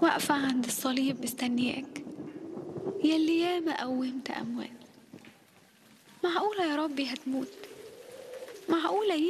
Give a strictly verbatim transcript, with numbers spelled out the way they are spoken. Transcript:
واقفة عند الصليب مستنياك، يلي ياما قومت أموات. معقولة يا ربي هتموت؟ معقولة